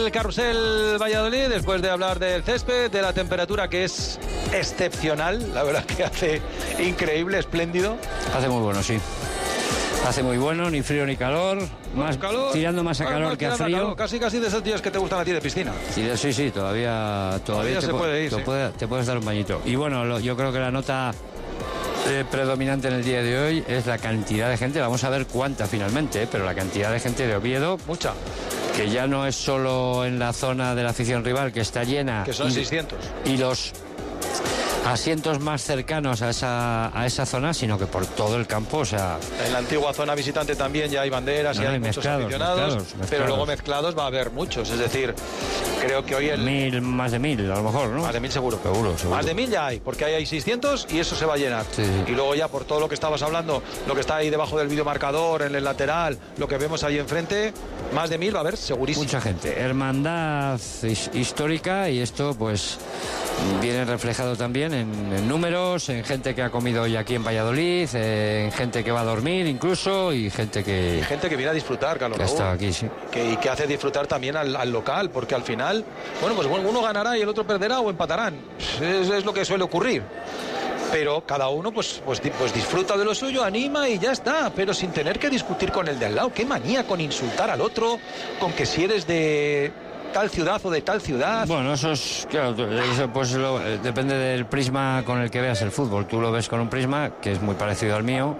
El Carrusel Valladolid, después de hablar del césped, de la temperatura que es excepcional, la verdad que hace increíble, espléndido. Hace muy bueno, sí. Hace muy bueno, ni frío ni calor, más calor, tirando más a calor que a frío. Casi de esos días que te gustan a ti de piscina. Sí, todavía se puede ir. Te puedes dar un bañito. Y bueno, yo creo que la nota predominante en el día de hoy es la cantidad de gente. Vamos a ver cuánta finalmente, pero la cantidad de gente de Oviedo, mucha, que ya no es solo en la zona de la afición rival, que está llena, que son 600, y los asientos más cercanos a esa zona, sino que por todo el campo, o sea... En la antigua zona visitante también ya hay banderas y hay muchos aficionados, pero luego mezclados va a haber muchos, es decir, creo que hoy más de 1000 a lo mejor, ¿no? Más de 1000 seguro. Más de 1000 ya hay, porque ahí hay 600 y eso se va a llenar. Sí. Y luego ya por todo lo que estabas hablando, lo que está ahí debajo del videomarcador, en el lateral, lo que vemos ahí enfrente, más de 1000 va a haber segurísimo. Mucha gente, hermandad histórica, y esto pues viene reflejado también en números, en gente que ha comido hoy aquí en Valladolid, en gente que va a dormir incluso, y gente que viene a disfrutar, Carlos Raúl, está aquí, sí. Y que hace disfrutar también al local, porque al final, bueno, pues uno ganará y el otro perderá o empatarán, es lo que suele ocurrir. Pero cada uno pues disfruta de lo suyo, anima y ya está, pero sin tener que discutir con el de al lado. Qué manía con insultar al otro, con que si eres de tal ciudad o de tal ciudad. Bueno, eso es, claro, eso pues depende del prisma con el que veas el fútbol. Tú lo ves con un prisma que es muy parecido al mío,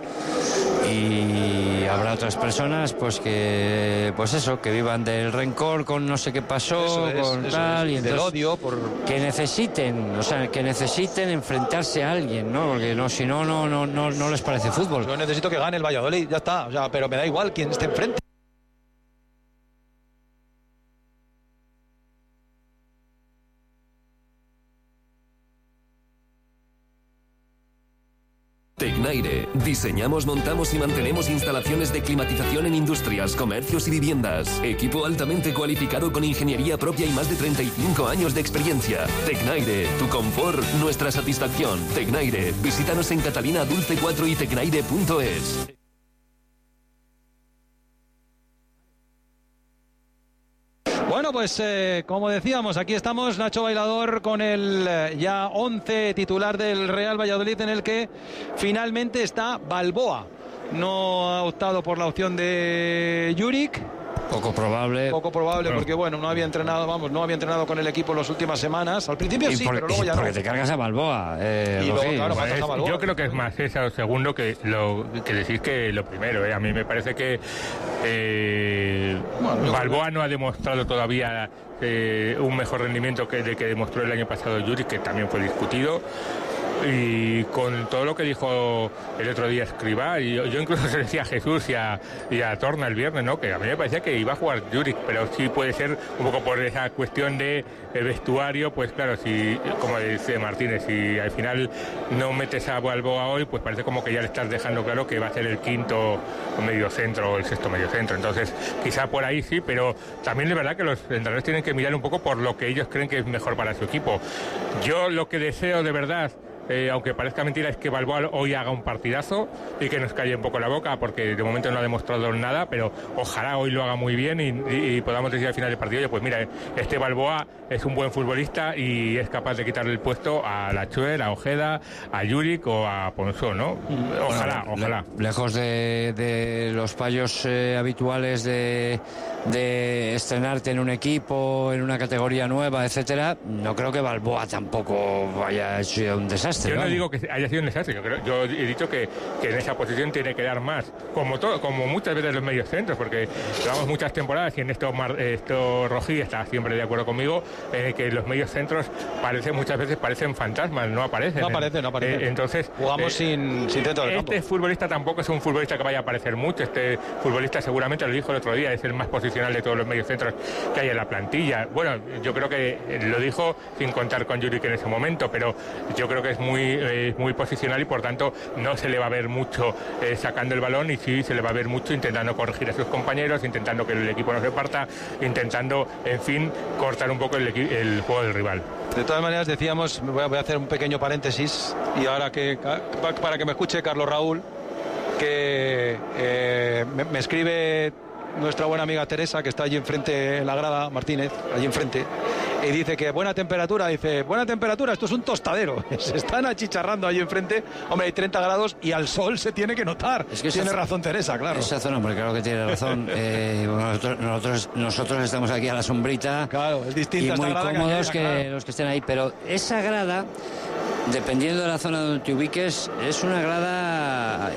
y habrá otras personas pues que vivan del rencor con no sé qué pasó, con tal, y del odio que necesiten enfrentarse a alguien, ¿no? Porque si no les parece fútbol. Yo necesito que gane el Valladolid, ya está, o sea, pero me da igual quién esté enfrente. Tecnaire. Diseñamos, montamos y mantenemos instalaciones de climatización en industrias, comercios y viviendas. Equipo altamente cualificado con ingeniería propia y más de 35 años de experiencia. Tecnaire. Tu confort, nuestra satisfacción. Tecnaire. Visítanos en Catalina Dulce 4 y tecnaire.es. Bueno, pues como decíamos, aquí estamos, Nacho Bailador, con el ya 11 titular del Real Valladolid, en el que finalmente está Balboa. No ha optado por la opción de Juric. Poco probable, porque bueno, no había entrenado con el equipo en las últimas semanas. Al principio sí, pero luego ya no. Porque te cargas a Balboa. Y luego, claro, a Balboa. Yo creo que es más eso segundo que decís que lo primero. A mí me parece que Balboa no ha demostrado todavía un mejor rendimiento que el que demostró el año pasado Juric, que también fue discutido. Y con todo lo que dijo el otro día Escribá, y yo incluso se decía a Jesús y a Torna el viernes, ¿no? Que a mí me parecía que iba a jugar Juric, pero sí puede ser un poco por esa cuestión de vestuario, pues claro, si, como dice Martínez, si al final no metes a Balboa hoy, pues parece como que ya le estás dejando claro que va a ser el quinto mediocentro o el sexto mediocentro. Entonces, quizá por ahí sí, pero también es verdad que los entrenadores tienen que mirar un poco por lo que ellos creen que es mejor para su equipo. Yo lo que deseo de verdad, aunque parezca mentira, es que Balboa hoy haga un partidazo y que nos calle un poco la boca, porque de momento no ha demostrado nada, pero ojalá hoy lo haga muy bien y podamos decir al final del partido, oye, pues mira, este Balboa es un buen futbolista y es capaz de quitarle el puesto a Lachuer, a Ojeda, a Juric o a Ponzó, ¿no? Ojalá. Lejos de los fallos habituales de estrenarte en un equipo, en una categoría nueva, etcétera, no creo que Balboa tampoco haya sido un desastre. Yo no digo que haya sido un desastre, yo he dicho que en esa posición tiene que dar más, como muchas veces los medios centros, porque llevamos muchas temporadas y en esto Rojí está siempre de acuerdo conmigo, que los medios centros muchas veces parecen fantasmas, no aparecen. No aparecen. Entonces jugamos sin centro del campo. Este futbolista tampoco es un futbolista que vaya a aparecer mucho. Este futbolista, seguramente lo dijo el otro día, es el más posicional de todos los medios centros que hay en la plantilla. Bueno, yo creo que lo dijo sin contar con Juric en ese momento, pero yo creo que es muy posicional y por tanto no se le va a ver mucho sacando el balón, y sí se le va a ver mucho intentando corregir a sus compañeros, intentando que el equipo no se parta, intentando, en fin, cortar un poco el juego del rival. De todas maneras, decíamos, voy a hacer un pequeño paréntesis, y ahora para que me escuche Carlos Raúl, que me escribe nuestra buena amiga Teresa, que está allí enfrente en la grada, Martínez, allí enfrente, y dice que buena temperatura, esto es un tostadero, se están achicharrando allí enfrente, hombre, hay 30 grados y al sol se tiene que notar. Es que tiene razón Teresa, claro. Esa zona, hombre, claro que tiene razón. Nosotros estamos aquí a la sombrita, claro, es distinta, y muy cómodos que los que estén ahí, pero esa grada, dependiendo de la zona donde te ubiques, es una grada,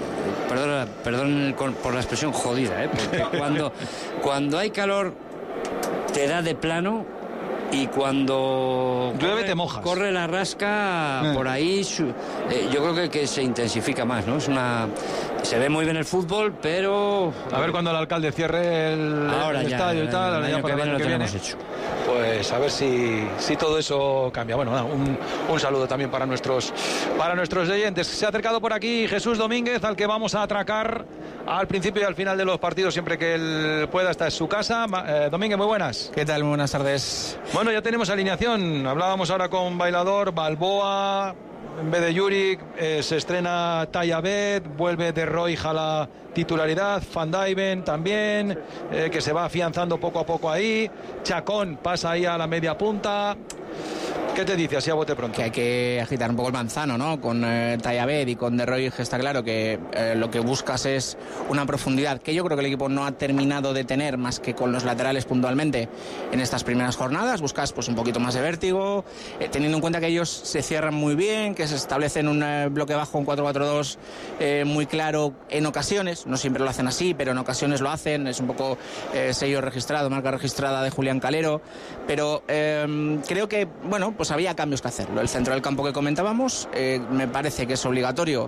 perdón por la expresión jodida, porque cuando hay calor te da de plano, y cuando llueve te mojas, corre la rasca por ahí, yo creo que se intensifica más, ¿no? Se ve muy bien el fútbol, pero a ver cuando el alcalde cierre el estadio y tal, el año que viene lo tenemos hecho. Pues a ver si todo eso cambia. Bueno, un saludo también para nuestros oyentes. Se ha acercado por aquí Jesús Domínguez, al que vamos a atracar al principio y al final de los partidos, siempre que él pueda. Esta es su casa. Domínguez, muy buenas. ¿Qué tal? Muy buenas tardes. Bueno, ya tenemos alineación. Hablábamos ahora con Bailador, Balboa. En vez de Juric, se estrena Tayabet, vuelve De Roy a la titularidad, Van Dijven también, que se va afianzando poco a poco ahí, Chacón pasa ahí a la media punta. ¿Qué te dice así a bote pronto? Que hay que agitar un poco el manzano, ¿no? Con Tayabet y con De Roy está claro que lo que buscas es una profundidad que yo creo que el equipo no ha terminado de tener más que con los laterales puntualmente en estas primeras jornadas. Buscas pues un poquito más de vértigo, teniendo en cuenta que ellos se cierran muy bien, que se establecen un bloque bajo, un 4-4-2 muy claro en ocasiones, no siempre lo hacen así, pero en ocasiones lo hacen, es un poco sello registrado, marca registrada de Julián Calero, pero creo que, bueno, pues había cambios que hacerlo. El centro del campo que comentábamos, me parece que es obligatorio,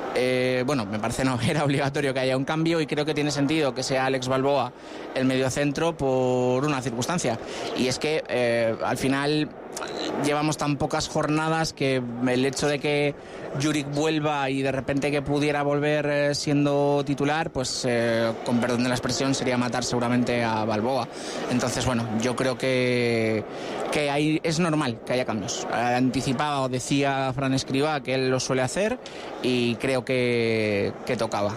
me parece no, era obligatorio que haya un cambio, y creo que tiene sentido que sea Alex Balboa el mediocentro por una circunstancia, y es que al final llevamos tan pocas jornadas que el hecho de que Juric vuelva y de repente que pudiera volver siendo titular, pues con perdón de la expresión, sería matar seguramente a Balboa. Entonces, bueno, yo creo que ahí es normal que haya cambios. Anticipaba o decía Fran Escribá que él lo suele hacer, y creo que tocaba.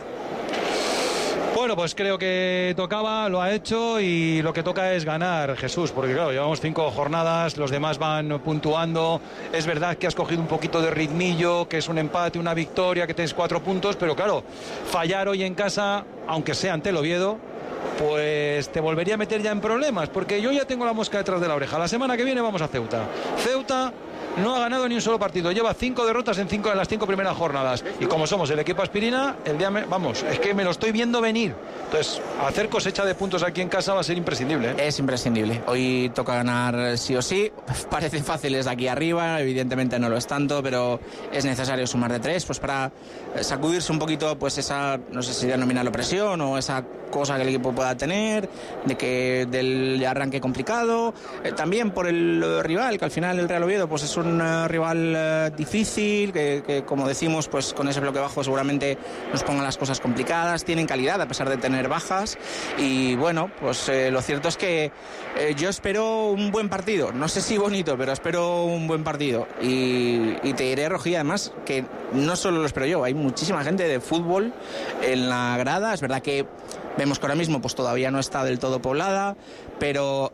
Bueno, pues creo que tocaba, lo ha hecho, y lo que toca es ganar, Jesús, porque claro, llevamos 5 jornadas, los demás van puntuando. Es verdad que has cogido un poquito de ritmillo, que es un empate, una victoria, que tienes 4 puntos, pero claro, fallar hoy en casa, aunque sea ante el Oviedo, pues te volvería a meter ya en problemas, porque yo ya tengo la mosca detrás de la oreja. La semana que viene vamos a Ceuta. Ceuta no ha ganado ni un solo partido, lleva 5 derrotas en las 5 primeras jornadas, y como somos el equipo aspirina, es que me lo estoy viendo venir. Entonces, hacer cosecha de puntos aquí en casa va a ser imprescindible, ¿eh? Es imprescindible. Hoy toca ganar sí o sí. Parece fácil desde aquí arriba, evidentemente no lo es tanto, pero es necesario sumar de 3, pues para sacudirse un poquito, pues esa, no sé si denominarlo presión, o esa cosa que el equipo pueda tener, del arranque complicado, también por el rival, que al final el Real Oviedo pues es un rival difícil, que como decimos, pues con ese bloque bajo seguramente nos pongan las cosas complicadas. Tienen calidad a pesar de tener bajas, y bueno, pues lo cierto es que yo espero un buen partido, no sé si bonito, pero espero un buen partido, y te diré, Rojí, además, que no solo lo espero yo, hay muchísima gente de fútbol en la grada. Es verdad que vemos que ahora mismo pues todavía no está del todo poblada, pero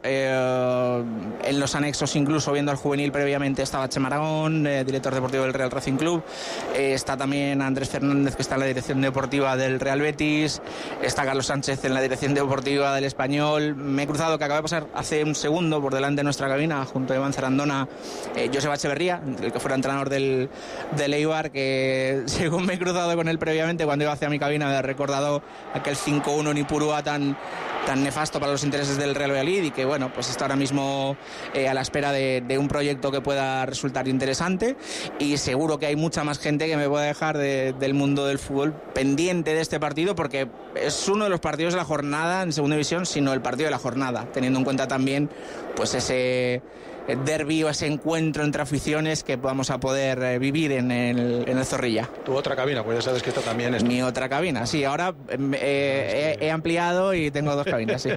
en los anexos, incluso viendo al juvenil previamente, estaba Chema Aragón, director deportivo del Real Racing Club, está también Andrés Fernández, que está en la dirección deportiva del Real Betis, está Carlos Sánchez en la dirección deportiva del Español. Me he cruzado, que acaba de pasar hace un segundo por delante de nuestra cabina, junto a Iván Zarandona, Joseba Echeverría, el que fuera entrenador del Eibar, que según me he cruzado con él previamente, cuando iba hacia mi cabina, me ha recordado aquel 5-1 en Ipurúa tan nefasto para los intereses del Real Valladolid, y que bueno, pues está ahora mismo a la espera de un proyecto que pueda resultar interesante, y seguro que hay mucha más gente que me puede dejar del mundo del fútbol pendiente de este partido, porque es uno de los partidos de la jornada en segunda división, sino el partido de la jornada, teniendo en cuenta también pues ese derbi o ese encuentro entre aficiones que vamos a poder vivir en el Zorrilla. Tu otra cabina, pues ya sabes que esta también es mi otra cabina, sí. Ahora he ampliado y tengo 2 cabinas. multicabina, sí.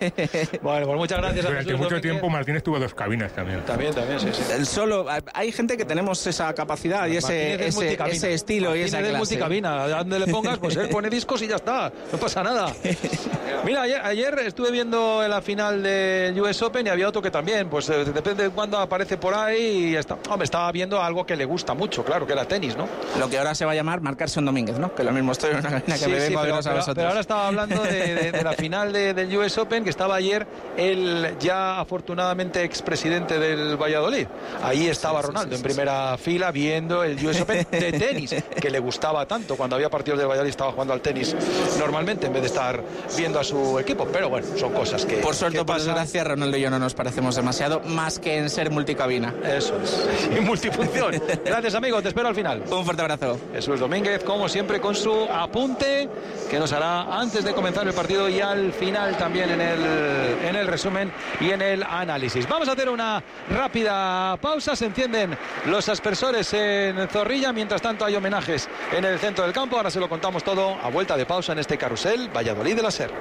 Bueno, pues muchas gracias a Durante Jesús mucho Domínguez. tiempo Martínez tuvo 2 cabinas también. También, sí. Solo hay gente que tenemos esa capacidad y Martínez es multicabina. ese estilo y esa Martínez es clase. multicabina. A donde le pongas, pues él pone discos y ya está. No pasa nada. Mira, ayer estuve viendo la final del US Open y había otro que también, pues depende de cuándo aparece por ahí y ya está. Hombre, estaba viendo algo que le gusta mucho, claro, que era tenis, ¿no? Lo que ahora se va a llamar marcarse un Domínguez, ¿no? Que lo mismo estoy en una cabina que me vengo a veros a vosotros. Pero ahora estaba hablando de la final del US Open, que estaba ayer el ya afortunadamente expresidente del Valladolid. Ahí estaba Ronaldo en primera fila viendo el US Open de tenis, que le gustaba tanto. Cuando había partidos del Valladolid estaba jugando al tenis normalmente en vez de estar viendo a su equipo. Pero bueno, son cosas que por suerte o por pasan. desgracia, Ronaldo y yo no nos parecemos demasiado, más que en ser multicabina. Eso es. Y multifunción. Gracias, amigo. Te espero al final. Un fuerte abrazo. Jesús Domínguez, como siempre, con su apunte que nos hará antes de comenzar el partido y al final también en el resumen y en el análisis. Vamos a hacer una rápida pausa. Se encienden los aspersores en Zorrilla. Mientras tanto hay homenajes en el centro del campo. Ahora se lo contamos todo a vuelta de pausa en este carrusel Valladolid de la SER.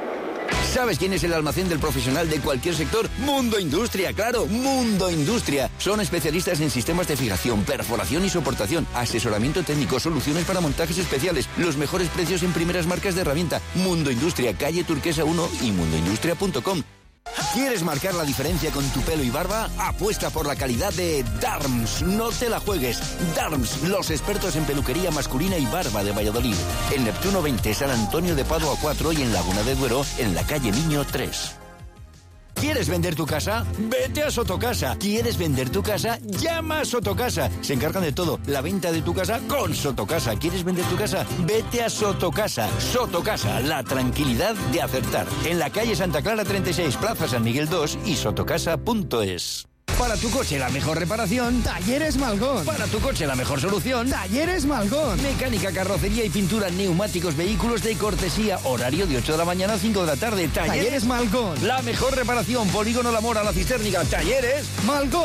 ¿Sabes quién es el almacén del profesional de cualquier sector? Mundo Industria, claro, Mundo Industria. Son especialistas en sistemas de fijación, perforación y soportación, asesoramiento técnico, soluciones para montajes especiales, los mejores precios en primeras marcas de herramienta. Mundo Industria, calle Turquesa 1 y mundoindustria.com. ¿Quieres marcar la diferencia con tu pelo y barba? Apuesta por la calidad de Darms. No te la juegues. Darms, los expertos en peluquería masculina y barba de Valladolid. En Neptuno 20, San Antonio de Padua 4 y en Laguna de Duero, en la calle Miño 3. ¿Quieres vender tu casa? Vete a Sotocasa. ¿Quieres vender tu casa? Llama a Sotocasa. Se encargan de todo. La venta de tu casa con Sotocasa. ¿Quieres vender tu casa? Vete a Sotocasa. Sotocasa, la tranquilidad de acertar. En la calle Santa Clara 36, Plaza San Miguel 2 y sotocasa.es. Para tu coche la mejor reparación, Talleres Malgón. para tu coche la mejor solución, Talleres Malgón. mecánica, carrocería y pintura, neumáticos, vehículos de cortesía, horario de 8 de la mañana a 5 de la tarde, Talleres Malgón. la mejor reparación, Polígono La Mora, La Cisternica, Talleres Malgón.